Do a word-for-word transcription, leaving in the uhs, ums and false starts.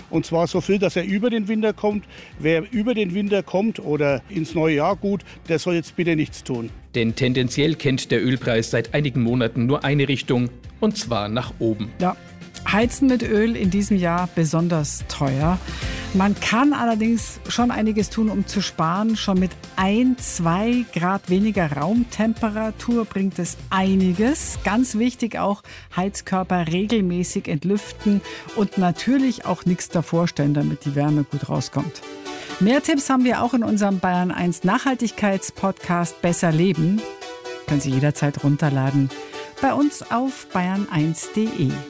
Und zwar so viel, dass er über den Winter kommt. Wer über den Winter kommt oder ins neue Jahr gut, der soll jetzt bitte nichts tun. Denn tendenziell kennt der Ölpreis seit einigen Monaten nur eine Richtung, und zwar nach oben. Ja, Heizen mit Öl in diesem Jahr besonders teuer. Man kann allerdings schon einiges tun, um zu sparen. Schon mit ein, zwei Grad weniger Raumtemperatur bringt es einiges. Ganz wichtig auch, Heizkörper regelmäßig entlüften und natürlich auch nichts davor stellen, damit die Wärme gut rauskommt. Mehr Tipps haben wir auch in unserem Bayern eins Nachhaltigkeitspodcast Besser Leben. Können Sie jederzeit runterladen bei uns auf bayern eins punkt de.